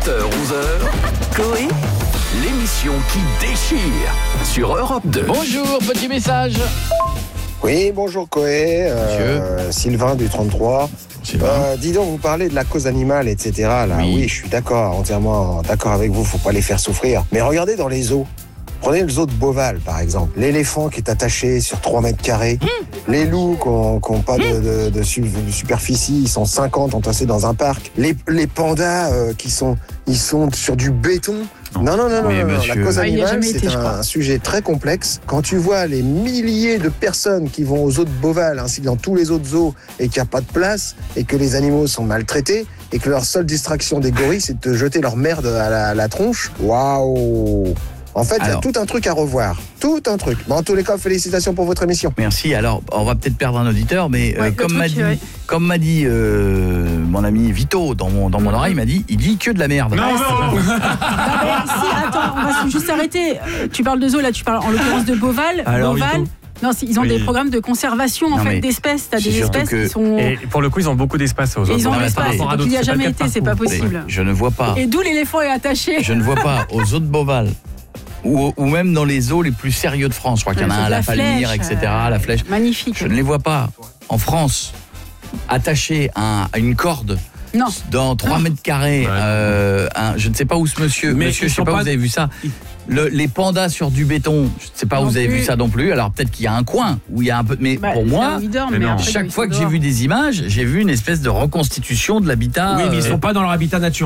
11h, Coé, l'émission qui déchire sur Europe 2. Bonjour, petit message. Oui, bonjour Coé, Sylvain du 33. Dis donc, vous parlez de la cause animale, etc. Là. Oui, je suis d'accord, entièrement d'accord avec vous, faut pas les faire souffrir. Mais regardez dans les zoos. Prenez le zoo de Beauval, par exemple. L'éléphant qui est attaché sur 3 mètres carrés. Les loups qui n'ont pas de superficie, ils sont 50 entassés dans un parc. Les pandas ils sont sur du béton. Non. La cause animale, c'est un sujet très complexe. Quand tu vois les milliers de personnes qui vont aux zoos de Beauval, ainsi que dans tous les autres zoos, et qu'il n'y a pas de place, et que les animaux sont maltraités, et que leur seule distraction des gorilles, c'est de te jeter leur merde à la tronche. Waouh! En fait, il y a tout un truc à revoir. Tout un truc. Bon, en tous les cas, félicitations pour votre émission. Merci. Alors, on va peut-être perdre un auditeur, mais comme m'a dit mon ami Vito dans mon oreille, il dit que de la merde. Non. Attends, on va juste s'arrêter. Tu parles de zoo, là, tu parles en l'occurrence de Beauval. Beauval. Non, ils ont des programmes de conservation d'espèces. T'as des espèces qui sont. Et pour le coup, ils ont beaucoup d'espace aux autres. Ils ont de l'espace. Donc il n'y a jamais été, c'est pas possible. Je ne vois pas. Et d'où l'éléphant est attaché. Je ne vois pas aux zoos de Beauval. Ou même dans les zoos les plus sérieux de France. Je crois qu'il y en a un à la Palmyre, etc. La Flèche. Magnifique. Je ne les vois pas en France attachés à une corde. Non. Dans 3 mètres carrés. Je ne sais pas où ce monsieur. Je ne sais pas où vous avez vu ça. Les pandas sur du béton, je ne sais pas où vous avez vu ça non plus. Alors peut-être qu'il y a un coin où il y a un peu. Mais pour moi, chaque fois que j'ai vu des images, j'ai vu une espèce de reconstitution de l'habitat. Oui, mais ils ne sont pas dans leur habitat naturel.